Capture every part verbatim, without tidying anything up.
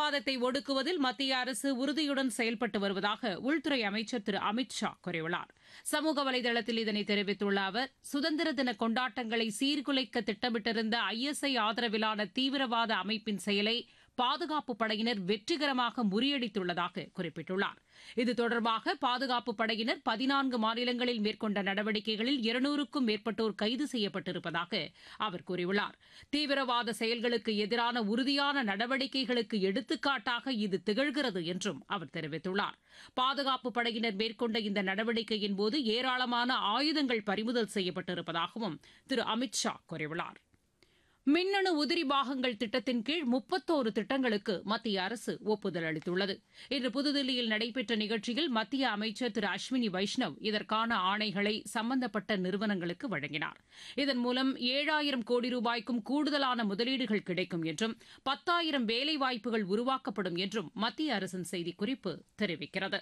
தீவிரவாதத்தை ஒடுக்குவதில் மத்திய அரசு உறுதியுடன் செயல்பட்டு வருவதாக உள்துறை அமைச்சர் திரு அமித் ஷா கூறியுள்ளார். சமூக வலைதளத்தில் இதனை தெரிவித்துள்ள அவர், சுதந்திர தின கொண்டாட்டங்களை சீர்குலைக்க திட்டமிட்டிருந்த ஐ எஸ் ஐ ஆதரவிலான தீவிரவாத அமைப்பின் செயலை பாதுகாப்பு படையினர் வெற்றிகரமாக முறியடித்துள்ளதாக குறிப்பிட்டுள்ளார். இது தொடர்பாக பாதுகாப்பு படையினர் பதினான்கு மாநிலங்களில் மேற்கொண்ட நடவடிக்கைகளில் இருநூறுக்கும் மேற்பட்டோர் கைது செய்யப்பட்டிருப்பதாக அவர் கூறியுள்ளார். தீவிரவாத செயல்களுக்கு எதிரான உறுதியான நடவடிக்கைகளுக்கு எடுத்துக்காட்டாக இது திகழ்கிறது என்றும் அவர் தெரிவித்துள்ளார். பாதுகாப்பு படையினர் மேற்கொண்ட இந்த நடவடிக்கையின் போது ஏராளமான ஆயுதங்கள் பறிமுதல் செய்யப்பட்டிருப்பதாகவும் திரு அமித் ஷா கூறியுள்ளார். மின்னணு உதிரி பாகங்கள் திட்டத்தின் கீழ் முப்பத்தோரு திட்டங்களுக்கு மத்திய அரசு ஒப்புதல் அளித்துள்ளது. இன்று புதுதில்லியில் நடைபெற்ற நிகழ்ச்சியில் மத்திய அமைச்சர் திரு அஸ்வினி வைஷ்ணவ் இதற்கான ஆணைகளை சம்பந்தப்பட்ட நிறுவனங்களுக்கு வழங்கினார். இதன் மூலம் ஏழாயிரம் கோடி ரூபாய்க்கும் கூடுதலான முதலீடுகள் கிடைக்கும் என்றும் பத்தாயிரம் வேலைவாய்ப்புகள் உருவாக்கப்படும் என்றும் மத்திய அரசின் செய்திக்குறிப்பு தெரிவிக்கிறது.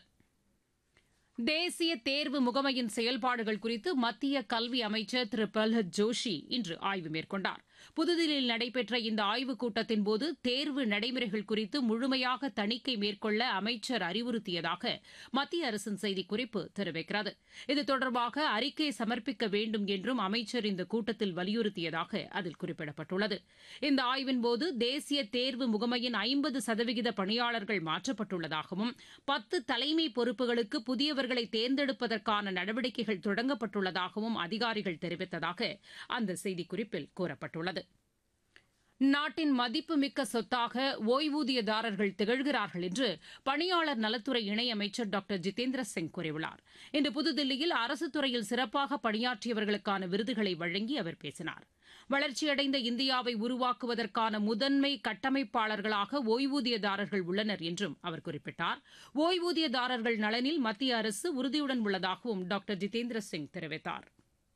தேசிய தேர்வு முகமையின் செயல்பாடுகள் குறித்து மத்திய கல்வி அமைச்சர் திரு பிரல்ஹத் ஜோஷி இன்று ஆய்வு மேற்கொண்டார். புதுதில்லியில் நடைபெற்ற இந்த ஆய்வுக் கூட்டத்தின்போது தேர்வு நடைமுறைகள் குறித்து முழுமையாக தணிக்கை மேற்கொள்ள அமைச்சர் அறிவுறுத்தியதாக மத்திய அரசின் செய்திக்குறிப்பு தெரிவிக்கிறது. இது தொடர்பாக அறிக்கை சமர்ப்பிக்க வேண்டும் என்றும் அமைச்சர் இந்த கூட்டத்தில் வலியுறுத்தியதாக அதில் குறிப்பிடப்பட்டுள்ளது. இந்த ஆய்வின்போது தேசிய தேர்வு முகமையின் ஐம்பது சதவிகித பணியாளர்கள் மாற்றப்பட்டுள்ளதாகவும் பத்து தலைமை பொறுப்புகளுக்கு புதியவர்களை தேர்ந்தெடுப்பதற்கான நடவடிக்கைகள் தொடங்கப்பட்டுள்ளதாகவும் அதிகாரிகள் தெரிவித்ததாக அந்த செய்திக்குறிப்பில் கூறப்பட்டுள்ளது. நாட்டின் மதிப்புமிக்க சொத்தாக ஓய்வூதியதாரர்கள் திகழ்கிறார்கள் என்று பணியாளர் நலத்துறை இணையமைச்சர் டாக்டர் ஜிதேந்திர சிங் கூறியுள்ளார். இன்று புதுதில்லியில் அரசுத் துறையில் சிறப்பாக பணியாற்றியவர்களுக்கான விருதுகளை வழங்கி அவர் பேசினார். வளர்ச்சியடைந்த இந்தியாவை உருவாக்குவதற்கான முதன்மை கட்டமைப்பாளர்களாக ஓய்வூதியதாரர்கள் உள்ளனர் என்றும் அவர் குறிப்பிட்டார். ஓய்வூதியதாரர்கள் நலனில் மத்திய அரசு உறுதியுடன் உள்ளதாகவும் டாக்டர் ஜிதேந்திர சிங் தெரிவித்தார்.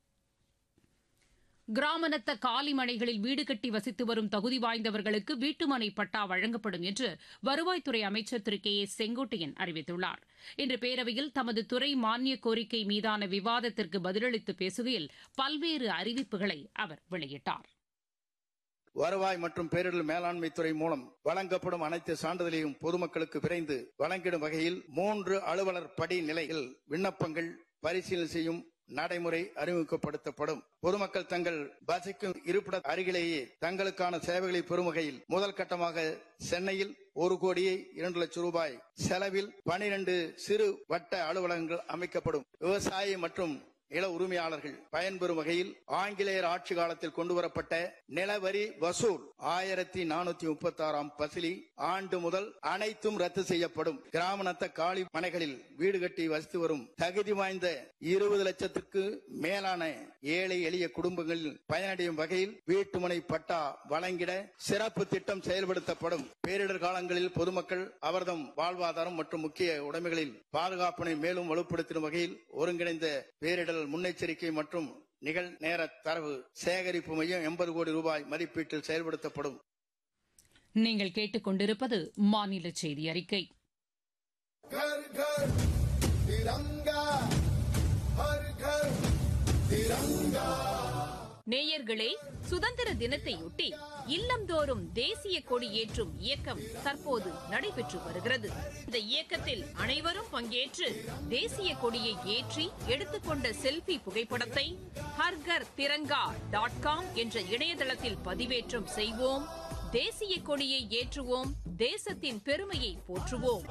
கிராமநத்த காலி மனைகளில் வீடு கட்டி வசித்து வரும் தகுதி வாய்ந்தவர்களுக்கு வீட்டுமனை பட்டா வழங்கப்படும் என்று வருவாய்த்துறை அமைச்சர் திரு கே ஏ செங்கோட்டையன் அறிவித்துள்ளார். இன்று பேரவையில் தமது துறை மானிய கோரிக்கை மீதான விவாதத்திற்கு பதிலளித்து பேசுகையில் பல்வேறு அறிவிப்புகளை அவர் வெளியிட்டார். வருவாய் மற்றும் பேரிடர் மேலாண்மை துறை மூலம் வழங்கப்படும் அனைத்து சான்றிதழையும் பொதுமக்களுக்கு விரைந்து வழங்கிடும் வகையில் மூன்று அலுவலர் படி நிலையில் விண்ணப்பங்கள் பரிசீலனை செய்யும் நடைமுறை அறிமுகப்படுத்தப்படும். பொதுமக்கள் தங்கள் வசிக்கும் இருப்பிட அருகிலேயே தங்களுக்கான சேவைகளை பெறும் வகையில் முதல் கட்டமாக சென்னையில் ஒரு கோடியே இரண்டு லட்சம் ரூபாய் செலவில் பனிரெண்டு சிறு வட்ட அலுவலகங்கள் அமைக்கப்படும். விவசாயி மற்றும் நில உரிமையாளர்கள் பயன்பெறும் வகையில் ஆங்கிலேயர் ஆட்சி காலத்தில் கொண்டுவரப்பட்ட நிலவரி வசூல் ஆயிரத்தி நானூத்தி முப்பத்தி ஆறாம் பசிலி ஆண்டு முதல் அனைத்தும் ரத்து செய்யப்படும். கிராமநத்த காலி மனைகளில் வீடு கட்டி வசித்து வரும் தகுதி வாய்ந்த இருபது லட்சத்துக்கு மேலான ஏழை எளிய குடும்பங்களில் பயனடையும் வகையில் வீட்டுமனை பட்டா வழங்கிட சிறப்பு திட்டம் செயல்படுத்தப்படும். பேரிடர் காலங்களில் பொதுமக்கள் அவர்தம் வாழ்வாதாரம் மற்றும் முக்கிய உடைமைகளில் பாதுகாப்பினை மேலும் வலுப்படுத்தும் வகையில் ஒருங்கிணைந்த பேரிடர் முன்னெச்சரிக்கை மற்றும் நிகழ்நேர தரவு சேகரிப்பு மையம் எண்பது கோடி ரூபாய் மதிப்பீட்டில் செயல்படுத்தப்படும். நீங்கள் கேட்டுக் கொண்டிருப்பது மாநில செய்தி அறிக்கை. घर घर तिरंगा हर घर तिरंगा. நேயர்களே, சுதந்திர தினத்தையொட்டி இல்லந்தோறும் தேசிய கொடி ஏற்றும் இயக்கம் தற்போது நடைபெற்று வருகிறது. இந்த இயக்கத்தில் அனைவரும் பங்கேற்று தேசிய கொடியை ஏற்றி எடுத்துக்கொண்ட செல்பி புகைப்படத்தை ஹர்கர் திரங்கா டாட் காம் என்ற இணையதளத்தில் பதிவேற்றம் செய்வோம். தேசிய கொடியை ஏற்றுவோம். தேசத்தின் பெருமையை போற்றுவோம்.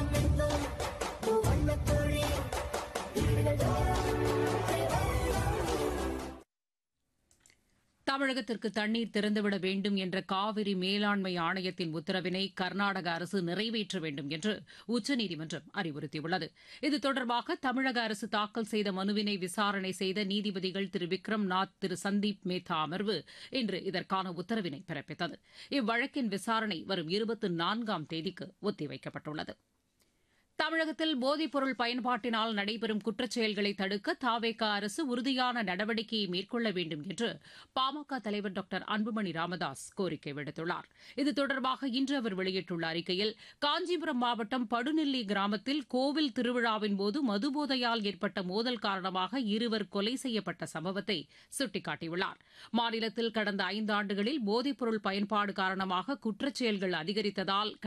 தமிழகத்திற்கு தண்ணீர் திறந்துவிட வேண்டும் என்ற காவிரி மேலாண்மை ஆணையத்தின் உத்தரவினை கர்நாடக அரசு நிறைவேற்ற வேண்டும் என்று உச்சநீதிமன்றம் அறிவுறுத்தியுள்ளது. இது தொடர்பாக தமிழக அரசு தாக்கல் செய்த மனுவினை விசாரணை செய்த நீதிபதிகள் திரு விக்ரம் நாத், திரு சந்தீப் மேத்தா அமர்வு இன்று இதற்கான உத்தரவினை பிறப்பித்தது. இவ்வழக்கின் விசாரணை வரும் இருபத்தி நான்காம் தேதிக்கு ஒத்திவைக்கப்பட்டுள்ளது. தமிழகத்தில் போதைப்பொருள் பயன்பாட்டினால் நடைபெறும் குற்றச்செயல்களை தடுக்க தாவேகா அரசு உறுதியான நடவடிக்கையை மேற்கொள்ள வேண்டும் என்று பாமக தலைவர் டாக்டர் அன்புமணி ராமதாஸ் கோரிக்கை விடுத்துள்ளார். இது தொடர்பாக இன்று அவர் வெளியிட்டுள்ள அறிக்கையில், காஞ்சிபுரம் மாவட்டம் படுநெல்லி கிராமத்தில் கோவில் திருவிழாவின்போது மதுபோதையால் ஏற்பட்ட மோதல் காரணமாக இருவர் கொலை செய்யப்பட்ட சம்பவத்தை சுட்டிக்காட்டியுள்ளார். மாநிலத்தில் கடந்த ஐந்தாண்டுகளில் போதைப்பொருள் பயன்பாடு காரணமாக குற்றச்செயல்கள் அதிகரித்ததால்